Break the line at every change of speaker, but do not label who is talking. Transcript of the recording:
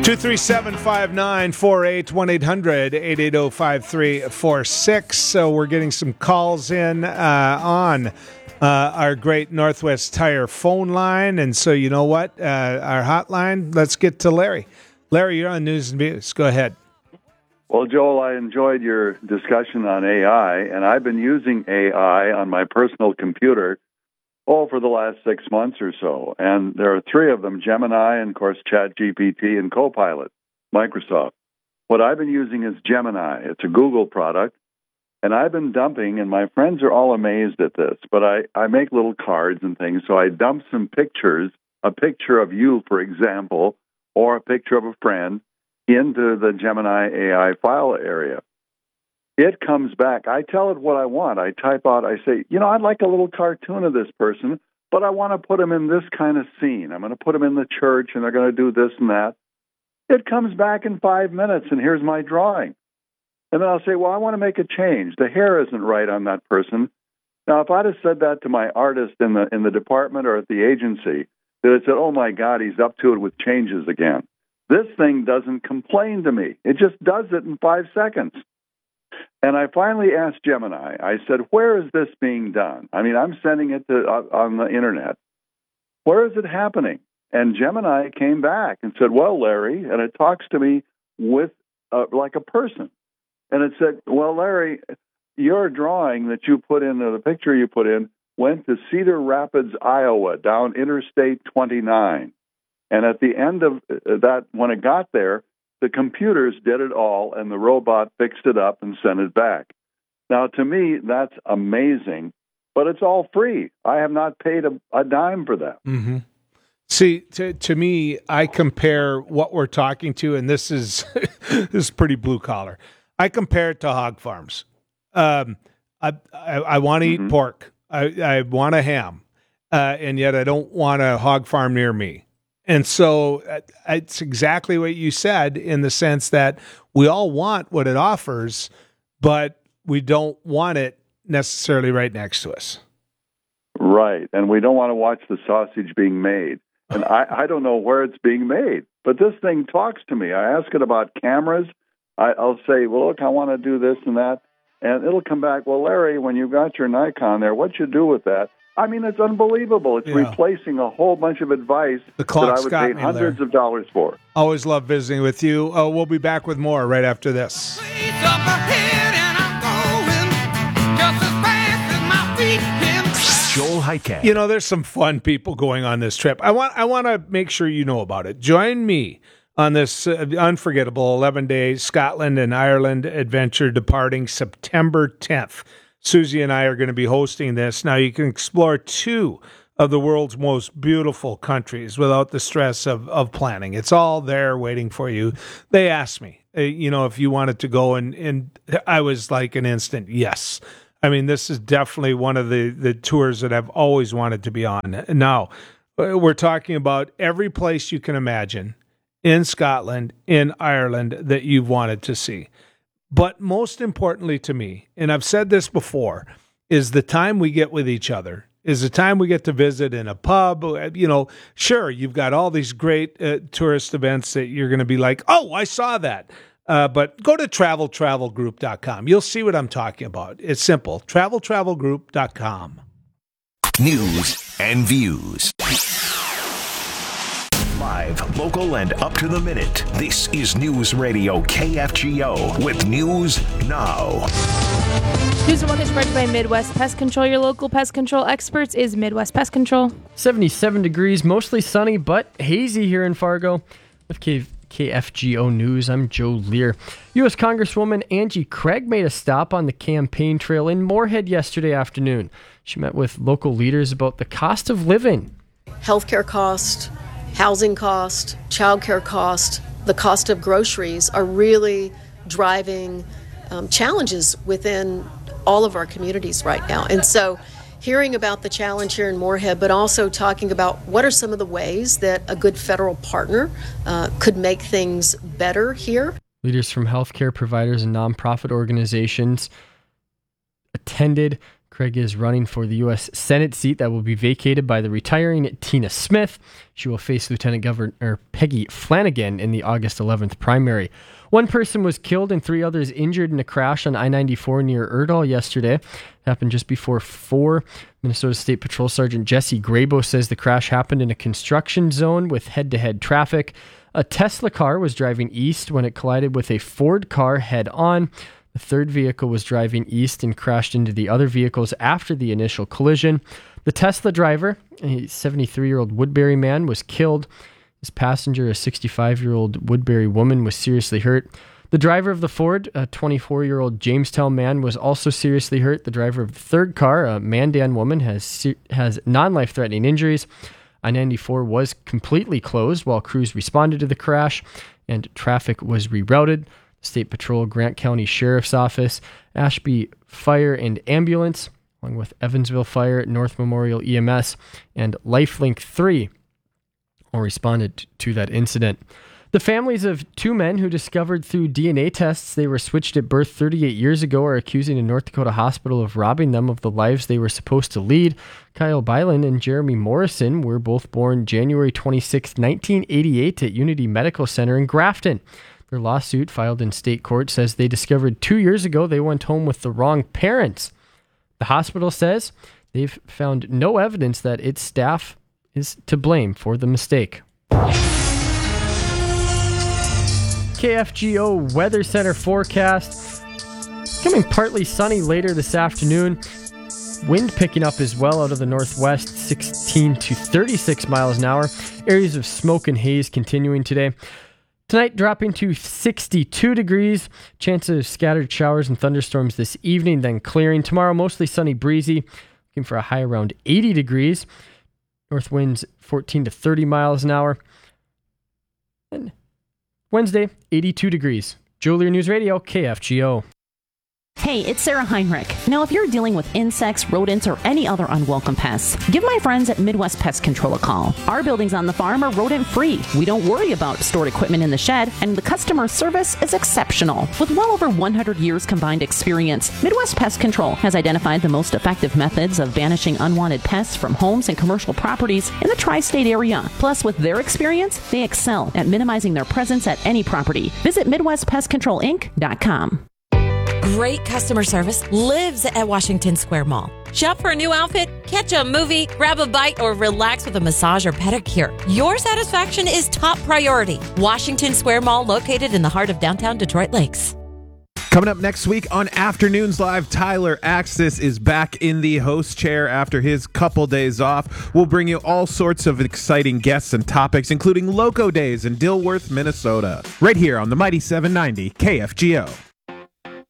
237-5948, 1-800-880-5346. So we're getting some calls in on our great Northwest Tire phone line. And so you know what? Our hotline, let's get to Larry. Larry, you're on News and Views. Go ahead.
Well, Joel, I enjoyed your discussion on AI, and I've been using AI on my personal computer for the last 6 months or so. And there are three of them, Gemini, and, of course, ChatGPT and Copilot, Microsoft. What I've been using is Gemini. It's a Google product. And I've been dumping, and my friends are all amazed at this, but I make little cards and things. So I dump some pictures, a picture of you, for example, or a picture of a friend, into the Gemini AI file area. It comes back. I tell it what I want. I type out, I say, I'd like a little cartoon of this person, but I want to put them in this kind of scene. I'm going to put them in the church, and they're going to do this and that. It comes back in 5 minutes, and here's my drawing. And then I'll say, well, I want to make a change. The hair isn't right on that person. Now, if I'd have said that to my artist in the department or at the agency, that it said, oh, my God, he's up to it with changes again. This thing doesn't complain to me. It just does it in 5 seconds. And I finally asked Gemini, I said, where is this being done? I mean, I'm sending it on the internet. Where is it happening? And Gemini came back and said, well, Larry, and it talks to me with like a person. And it said, well, Larry, your drawing that you put in, the picture you put in, went to Cedar Rapids, Iowa, down Interstate 29. And at the end of that, when it got there, the computers did it all, and the robot fixed it up and sent it back. Now, to me, that's amazing, but it's all free. I have not paid a dime for that.
Mm-hmm. See, to me, I compare what we're talking to, and this is this is pretty blue collar. I compare it to hog farms. I want to eat pork. I want a ham, and yet I don't want a hog farm near me. And so it's exactly what you said, in the sense that we all want what it offers, but we don't want it necessarily right next to us.
Right. And we don't want to watch the sausage being made. And I don't know where it's being made, but this thing talks to me. I ask it about cameras. I'll say, well, look, I want to do this and that. And it'll come back, well, Larry, when you got your Nikon there, what'd you do with that? I mean, it's unbelievable. It's replacing a whole bunch of advice that I would pay hundreds of dollars for.
Always love visiting with you. We'll be back with more right after this.
Joel Heitkamp.
There's some fun people going on this trip. I want to make sure you know about it. Join me on this unforgettable 11-day Scotland and Ireland adventure departing September 10th. Susie and I are going to be hosting this. Now, you can explore two of the world's most beautiful countries without the stress of planning. It's all there waiting for you. They asked me, if you wanted to go, and I was like an instant yes. I mean, this is definitely one of the tours that I've always wanted to be on. Now, we're talking about every place you can imagine in Scotland, in Ireland, that you've wanted to see. But most importantly to me, and I've said this before, is the time we get with each other, is the time we get to visit in a pub. Sure, you've got all these great tourist events that you're going to be like, oh, I saw that. But go to travelgroup.com. You'll see what I'm talking about. It's simple. travelgroup.com.
News and Views. Live, local, and up to the minute. This is News Radio KFGO with News Now.
News at 1 is brought to you by Midwest Pest Control. Your local pest control experts is Midwest Pest Control.
77 degrees, mostly sunny, but hazy here in Fargo. With KFGO News, I'm Joe Lear. U.S. Congresswoman Angie Craig made a stop on the campaign trail in Moorhead yesterday afternoon. She met with local leaders about the cost of living.
Healthcare cost, housing cost, childcare cost, the cost of groceries are really driving challenges within all of our communities right now. And so hearing about the challenge here in Moorhead, but also talking about what are some of the ways that a good federal partner could make things better here. Leaders from healthcare providers and nonprofit organizations attended.
Craig is running for the U.S. Senate seat that will be vacated by the retiring Tina Smith. She will face Lieutenant Governor Peggy Flanagan in the August 11th primary. One person was killed and 3 others injured in a crash on I-94 near Erdahl yesterday. It happened just before 4. Minnesota State Patrol Sergeant Jesse Grabo says the crash happened in a construction zone with head-to-head traffic. A Tesla car was driving east when it collided with a Ford car head-on. The third vehicle was driving east and crashed into the other vehicles after the initial collision. The Tesla driver, a 73-year-old Woodbury man, was killed. His passenger, a 65-year-old Woodbury woman, was seriously hurt. The driver of the Ford, a 24-year-old Jamestown man, was also seriously hurt. The driver of the third car, a Mandan woman, has non-life-threatening injuries. I-94 was completely closed while crews responded to the crash, and traffic was rerouted. State Patrol, Grant County Sheriff's Office, Ashby Fire and Ambulance, along with Evansville Fire, North Memorial EMS, and Lifelink 3 all responded to that incident. The families of 2 men who discovered through DNA tests they were switched at birth 38 years ago are accusing a North Dakota hospital of robbing them of the lives they were supposed to lead. Kyle Byland and Jeremy Morrison were both born January 26, 1988 at Unity Medical Center in Grafton. Their lawsuit, filed in state court, says they discovered 2 years ago they went home with the wrong parents. The hospital says they've found no evidence that its staff is to blame for the mistake. KFGO Weather Center forecast. Becoming partly sunny later this afternoon. Wind picking up as well out of the northwest, 16 to 36 miles an hour. Areas of smoke and haze continuing today. Tonight dropping to 62 degrees. Chance of scattered showers and thunderstorms this evening, then clearing. Tomorrow mostly sunny, breezy. Looking for a high around 80 degrees. North winds 14 to 30 miles an hour. And Wednesday, 82 degrees. Joe Lear News Radio, KFGO.
Hey, it's Sarah Heinrich. Now, if you're dealing with insects, rodents, or any other unwelcome pests, give my friends at Midwest Pest Control a call. Our buildings on the farm are rodent-free. We don't worry about stored equipment in the shed, and the customer service is exceptional. With well over 100 years combined experience, Midwest Pest Control has identified the most effective methods of banishing unwanted pests from homes and commercial properties in the tri-state area. Plus, with their experience, they excel at minimizing their presence at any property. Visit MidwestPestControlInc.com.
Great customer service lives at Washington Square Mall. Shop for a new outfit, catch a movie, grab a bite, or relax with a massage or pedicure. Your satisfaction is top priority. Washington Square Mall, located in the heart of downtown Detroit Lakes.
Coming up next week on Afternoons Live, Tyler Axis is back in the host chair after his couple days off. We'll bring you all sorts of exciting guests and topics, including Loco Days in Dilworth, Minnesota. Right here on the Mighty 790 KFGO.